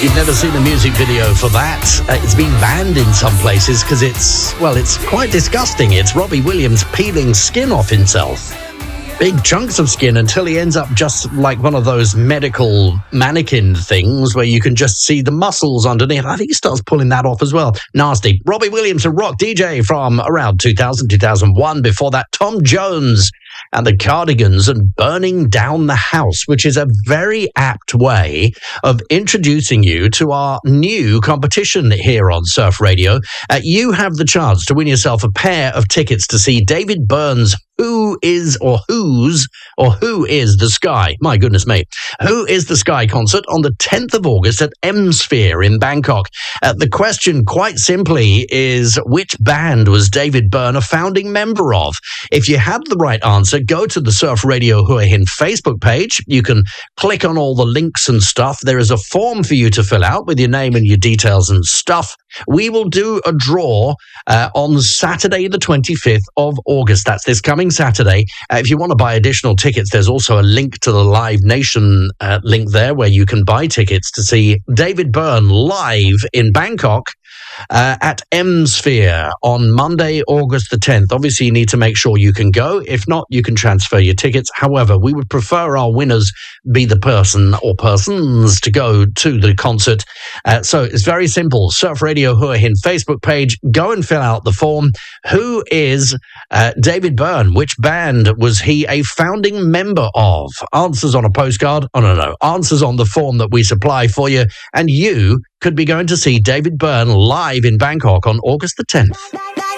You've never seen a music video for that. It's been banned in some places because it's quite disgusting. It's Robbie Williams peeling skin off himself. Big chunks of skin until he ends up just like one of those medical mannequin things where you can just see the muscles underneath. I think he starts pulling that off as well. Nasty. Robbie Williams, a rock DJ from around 2000, 2001. Before that, Tom Jones and the Cardigans and Burning Down the House, which is a very apt way of introducing you to our new competition here on Surf Radio. You have the chance to win yourself a pair of tickets to see David Byrne's Who Is the Sky? My goodness me. Who is the Sky concert on the 10th of August at M-Sphere in Bangkok. The question, quite simply, is which band was David Byrne a founding member of? If you have the right answer, go to the Surf Radio Hua Hin Facebook page. You can click on all the links and stuff. There is a form for you to fill out with your name and your details and stuff. We will do a draw on Saturday, the 25th of August. That's this coming Saturday. If you want to buy additional tickets, there's also a link to the Live Nation link there where you can buy tickets to see David Byrne live in Bangkok at M-Sphere on Monday, August the 10th. Obviously, you need to make sure you can go. If not, you can transfer your tickets. However, we would prefer our winners be the person or persons to go to the concert. So it's very simple. Surf Radio Hua Hin Facebook page. Go and fill out the form. Who is David Byrne? Which band was he a founding member of? Answers on a postcard. Oh, no. Answers on the form that we supply for you. And you could be going to see David Byrne live in Bangkok on August the 10th.